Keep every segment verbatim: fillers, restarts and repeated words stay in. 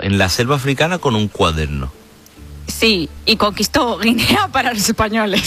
en la selva africana con un cuaderno. Sí, y conquistó Guinea para los españoles.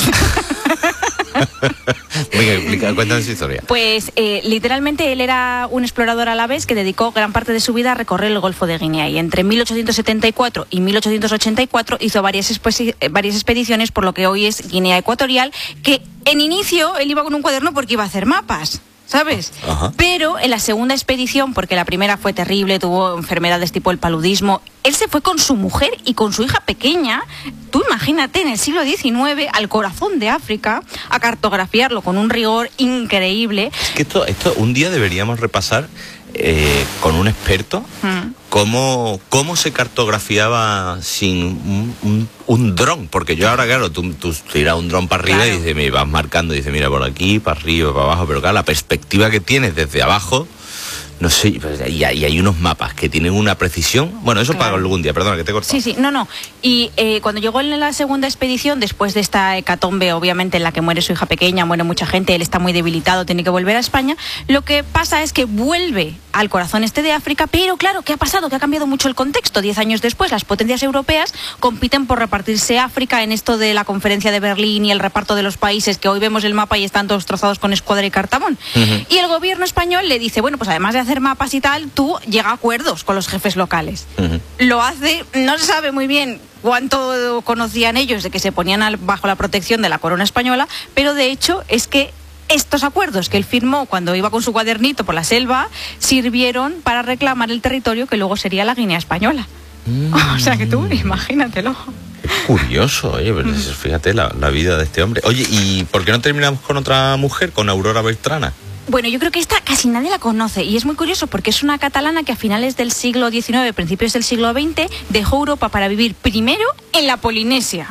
Venga, explica, cuéntanos su historia. Pues eh, literalmente él era un explorador a la vez que dedicó gran parte de su vida a recorrer el Golfo de Guinea, y entre mil ochocientos setenta y cuatro y mil ochocientos ochenta y cuatro hizo varias, varias expediciones por lo que hoy es Guinea Ecuatorial, que en inicio él iba con un cuaderno porque iba a hacer mapas, ¿sabes? Ajá. Pero en la segunda expedición, porque la primera fue terrible, tuvo enfermedades tipo el paludismo, él se fue con su mujer y con su hija pequeña, tú imagínate, en el siglo diecinueve, al corazón de África, a cartografiarlo con un rigor increíble. Es que esto, esto un día deberíamos repasar eh, con un experto mm. cómo, cómo se cartografiaba sin un, un, un dron, porque yo ahora, claro, tú, tú tiras un dron para arriba, claro, y dices, me vas marcando, y dices, mira, por aquí, para arriba, para abajo, pero claro, la perspectiva que tienes desde abajo, no sé, y hay, y hay unos mapas que tienen una precisión. Bueno, eso claro, para algún día, perdona, que te he cortado. Sí, sí, no, no. Y eh, cuando llegó en la segunda expedición, después de esta hecatombe, obviamente, en la que muere su hija pequeña, muere mucha gente, él está muy debilitado, tiene que volver a España, lo que pasa es que vuelve al corazón este de África, pero claro, ¿qué ha pasado? Que ha cambiado mucho el contexto. Diez años después, las potencias europeas compiten por repartirse África en esto de la conferencia de Berlín y el reparto de los países, que hoy vemos el mapa y están todos trozados con escuadra y cartabón. Uh-huh. Y el gobierno español le dice, bueno, pues además de hacer mapas y tal, tú llega a acuerdos con los jefes locales. Uh-huh. Lo hace, no se sabe muy bien cuánto conocían ellos de que se ponían al, bajo la protección de la corona española, pero de hecho es que estos acuerdos que él firmó cuando iba con su cuadernito por la selva sirvieron para reclamar el territorio que luego sería la Guinea española. Mm. O sea que tú, imagínatelo. Qué curioso, oye, pero mm. fíjate la, la vida de este hombre. Oye, ¿y por qué no terminamos con otra mujer, con Aurora Bertrana? Bueno, yo creo que esta casi nadie la conoce, y es muy curioso porque es una catalana que a finales del siglo diecinueve, principios del siglo veinte, dejó Europa para vivir primero en la Polinesia.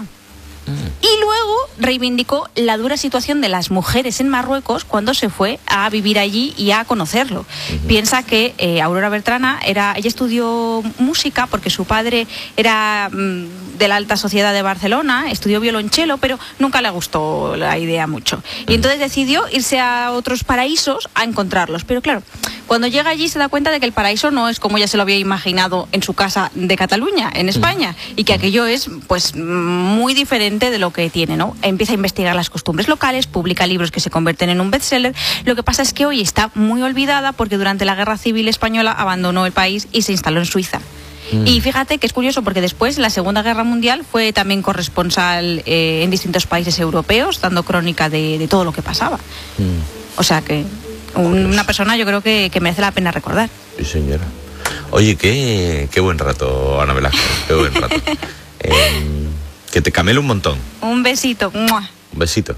Y luego reivindicó la dura situación de las mujeres en Marruecos cuando se fue a vivir allí y a conocerlo. Uh-huh. Piensa que eh, Aurora Bertrana, era, ella estudió música porque su padre era mmm, de la alta sociedad de Barcelona, estudió violonchelo, pero nunca le gustó la idea mucho. Uh-huh. Y entonces decidió irse a otros paraísos a encontrarlos. Pero claro, cuando llega allí se da cuenta de que el paraíso no es como ella se lo había imaginado en su casa de Cataluña, en España, uh-huh, y que aquello es pues muy diferente de lo que tiene, ¿no? Empieza a investigar las costumbres locales, publica libros que se convierten en un bestseller. Lo que pasa es que hoy está muy olvidada porque durante la Guerra Civil Española abandonó el país y se instaló en Suiza. Mm. Y fíjate que es curioso porque después, en la Segunda Guerra Mundial, fue también corresponsal eh, en distintos países europeos, dando crónica de, de todo lo que pasaba. Mm. O sea que un, una persona yo creo que, que merece la pena recordar. Sí, señora. Oye, qué, qué buen rato, Ana Velasco, qué buen rato. eh, Que te camele un montón. Un besito. ¡Mua! Un besito.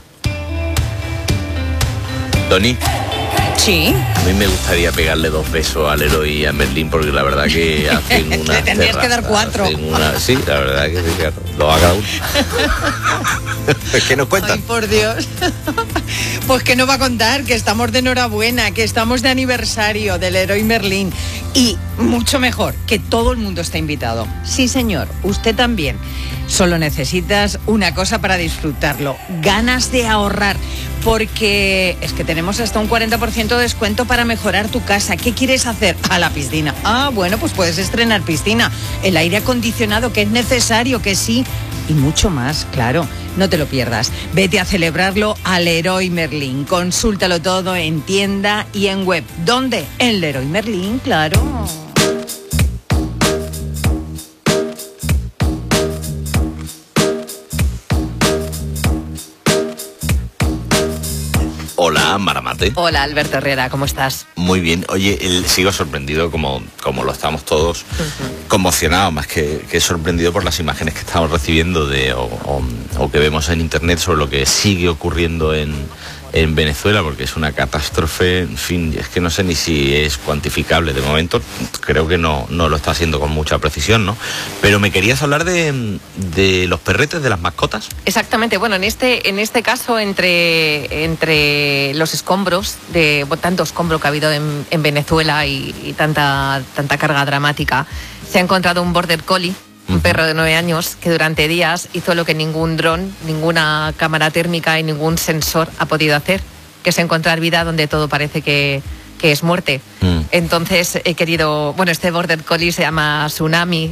Tony. Sí. A mí me gustaría pegarle dos besos al Leroy y a Merlín porque la verdad que hacen una. Le tendrías que dar cuatro. Una, sí, la verdad que sí, claro. Lo haga uno. ¿Qué nos cuentan? Ay, por Dios. Pues que no va a contar, que estamos de enhorabuena, que estamos de aniversario del Leroy Merlin. Y mucho mejor, que todo el mundo está invitado. Sí, señor, usted también. Solo necesitas una cosa para disfrutarlo: ganas de ahorrar. Porque es que tenemos hasta un cuarenta por ciento de descuento para mejorar tu casa. ¿Qué quieres hacer? A la piscina. Ah, bueno, pues puedes estrenar piscina. El aire acondicionado, que es necesario, que sí. Y mucho más, claro. No te lo pierdas. Vete a celebrarlo al Leroy Merlin. Consúltalo todo en tienda y en web. ¿Dónde? En Leroy Merlin, claro. Hola, Maramate. Hola, Alberto Herrera, ¿cómo estás? Muy bien. Oye, el, sigo sorprendido, como, como lo estamos todos, uh-huh, conmocionados, más que, que sorprendido por las imágenes que estamos recibiendo de, o, o, o que vemos en internet sobre lo que sigue ocurriendo en, en Venezuela, porque es una catástrofe, en fin, es que no sé ni si es cuantificable. De momento creo que no, no lo está haciendo con mucha precisión, ¿no? Pero me querías hablar de, de los perretes, de las mascotas. Exactamente, bueno, en este, en este caso, entre, entre los escombros, de tanto escombro que ha habido en, en Venezuela y, y tanta, tanta carga dramática, se ha encontrado un border collie, un perro de nueve años que durante días hizo lo que ningún dron, ninguna cámara térmica y ningún sensor ha podido hacer, que es encontrar vida donde todo parece que, que es muerte. Mm. Entonces he querido, bueno, este border collie se llama Tsunami,